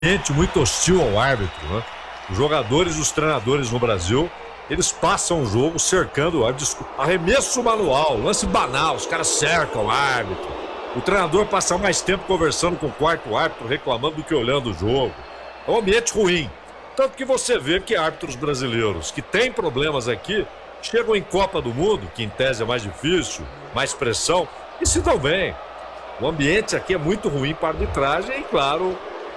ambiente muito hostil ao árbitro, né? Os jogadores e os treinadores no Brasil, eles passam o jogo cercando o árbitro. Arremesso manual, lance banal, os caras cercam o árbitro. O treinador passa mais tempo conversando com o quarto árbitro, reclamando do que olhando o jogo. É um ambiente ruim. Tanto que você vê que árbitros brasileiros que têm problemas aqui chegam em Copa do Mundo, que em tese é mais difícil, mais pressão, e se dão bem. O ambiente aqui é muito ruim para a arbitragem e, claro,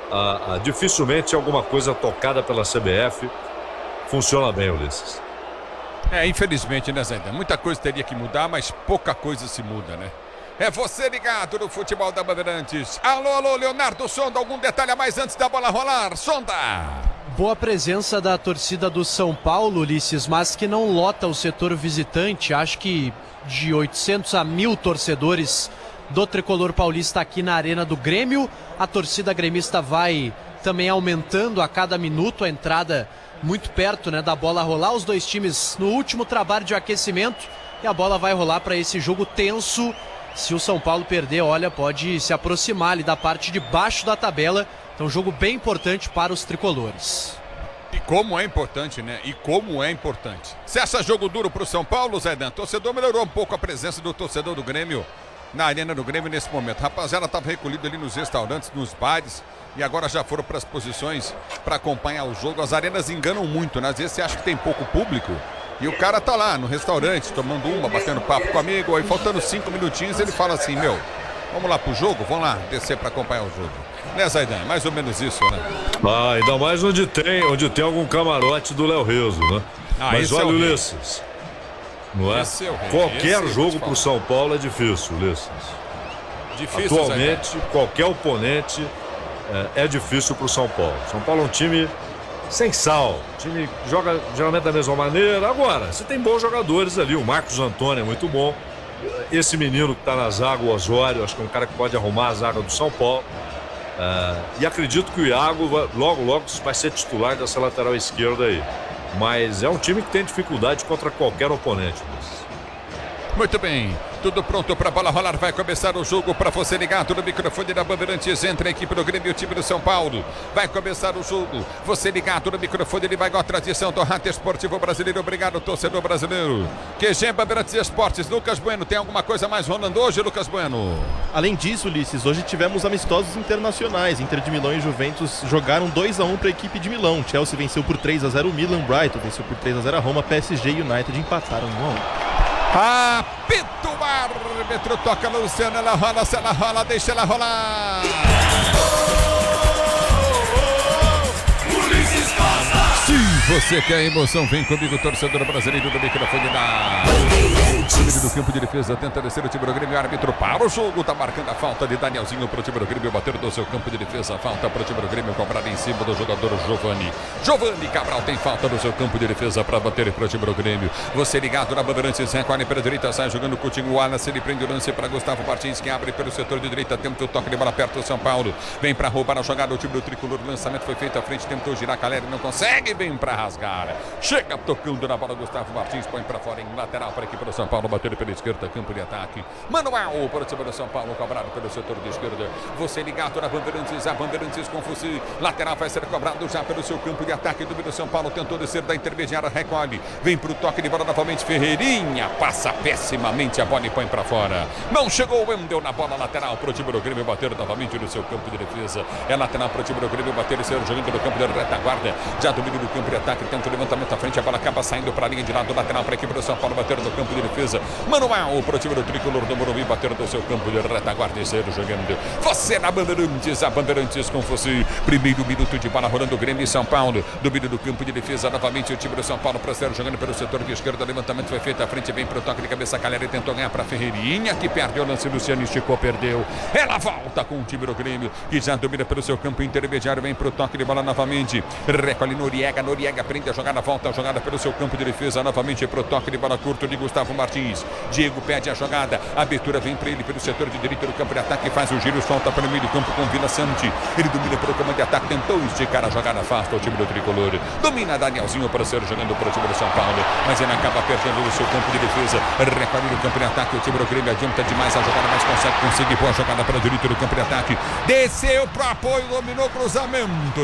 dificilmente alguma coisa tocada pela CBF funciona bem, Ulisses. Infelizmente, né, Zé? Muita coisa teria que mudar, mas pouca coisa se muda, né? É você ligado no futebol da Bandeirantes. Alô, Leonardo Sonda, algum detalhe a mais antes da bola rolar? Sonda! Boa presença da torcida do São Paulo, Ulisses, mas que não lota o setor visitante. Acho que de 800 a 1.000 torcedores do tricolor paulista aqui na Arena do Grêmio. A torcida gremista vai também aumentando a cada minuto, a entrada muito perto, né, da bola rolar. Os dois times no último trabalho de aquecimento e a bola vai rolar para esse jogo tenso. Se o São Paulo perder, olha, pode se aproximar ali da parte de baixo da tabela. Então, um jogo bem importante para os tricolores. E como é importante, né? E como é importante. Você acha jogo duro para o São Paulo, Zé Dan? O torcedor melhorou um pouco a presença do torcedor do Grêmio na Arena do Grêmio nesse momento. Rapaziada, estava recolhido ali nos restaurantes, nos bares, e agora já foram para as posições para acompanhar o jogo. As arenas enganam muito, né? Às vezes você acha que tem pouco público e o cara tá lá no restaurante, tomando uma, batendo papo com o amigo, aí faltando 5 minutinhos ele fala assim, vamos lá pro jogo? Vamos lá descer para acompanhar o jogo. Né, Zaidan? Mais ou menos isso, né? Ainda mais onde tem algum camarote do Léo Rizzo, né? Mas olha, Ulisses, não é? Qualquer jogo pro São Paulo é difícil, Ulisses. Difícil, atualmente, qualquer oponente é difícil pro São Paulo. São Paulo é um time sem sal. O time joga geralmente da mesma maneira. Agora, você tem bons jogadores ali. O Marcos Antônio é muito bom. Esse menino que tá na zaga, o Osório, acho que é um cara que pode arrumar a zaga do São Paulo. E acredito que o Iago logo vai ser titular dessa lateral esquerda aí. Mas é um time que tem dificuldade contra qualquer oponente. Muito bem, tudo pronto para a bola rolar, vai começar o jogo para você ligado no microfone da Bandeirantes, entra a equipe do Grêmio e o time do São Paulo, vai começar o jogo, você ligado no microfone, ele vai com a tradição do Rádio Esportivo Brasileiro, obrigado torcedor brasileiro. QG Bandeirantes Esportes, Lucas Bueno, tem alguma coisa mais rolando hoje, Lucas Bueno? Além disso, Ulisses, hoje tivemos amistosos internacionais, Inter de Milão e Juventus jogaram 2-1 para a equipe de Milão, Chelsea venceu por 3-0 o Milan, Brighton venceu por 3-0 a Roma, PSG e United empataram 1-1. Apito o árbitro, toca Luciano, ela rola, se ela rola, deixa ela rolar. Se você quer emoção, vem comigo, torcedor brasileiro do microfone da time do campo de defesa, tenta descer o time do Grêmio, árbitro para o jogo, tá marcando a falta de Danielzinho pro time do Grêmio, bater do seu campo de defesa, falta pro time do Grêmio, cobrada em cima do jogador Giovani Cabral tem falta no seu campo de defesa para bater pro time do Grêmio, você ligado na Bandeirantes, recolhe pela direita, sai jogando o Coutinho, o Wallace, ele prende o lance para Gustavo Martins, que abre pelo setor de direita, tenta o toque de bola perto do São Paulo, vem para roubar a jogada, o time do Tricolor, o lançamento foi feito à frente, tentou girar, Caleri não consegue, vem para rasgar, chega tocando na bola, Gustavo Martins põe para fora em lateral para a equipe do São Paulo, bater pela esquerda, campo de ataque, manual para o time do São Paulo, cobrado pelo setor de esquerda, você ligado na Bandeirantes, a Bandeirantes com Fussi, lateral vai ser cobrado já pelo seu campo de ataque, do São Paulo tentou descer da intermediária, recolhe, vem para o toque de bola novamente, Ferreirinha, passa pessimamente a bola e põe para fora, não chegou o Wendel na bola lateral para o time do Grêmio, bater novamente no seu campo de defesa, é lateral para o time do Grêmio, bater e ser jogando no campo de retaguarda, já domina do campo de ataque, tenta o levantamento à frente, a bola acaba saindo para a linha de lado, lateral para a equipe do São Paulo, bater no campo de defesa, manual para o time do Tricolor do Morumbi, bater do seu campo de retaguarda e sair jogando, você na Bandeirantes, a Bandeirantes com você, primeiro minuto de bola rolando, Grêmio e São Paulo, domínio do campo de defesa, novamente o time do São Paulo para ser jogando pelo setor de esquerda, levantamento foi feito à frente, vem para o toque de cabeça, Caleri tentou ganhar para Ferreirinha, que perdeu o lance, Luciano esticou, perdeu, ela volta com o time do Grêmio, que já domina pelo seu campo intermediário, vem para o toque de bola novamente, recolhe Noriega aprende a jogada, volta a jogada pelo seu campo de defesa, novamente pro toque de bola curto de Gustavo Martins. Diego pede a jogada, a abertura vem para ele pelo setor de direita do campo de ataque, faz o giro, solta para o meio do campo com Vila Sante. Ele domina pelo campo de ataque, tentou esticar a jogada, afasta o time do tricolor. Domina Danielzinho para ser jogando para o time do São Paulo, mas ele acaba perdendo o seu campo de defesa. Recolhe no campo de ataque, o time do Grêmio adianta demais a jogada, mas consegue conseguir boa jogada para o direito do campo de ataque. Desceu para apoio, dominou o cruzamento.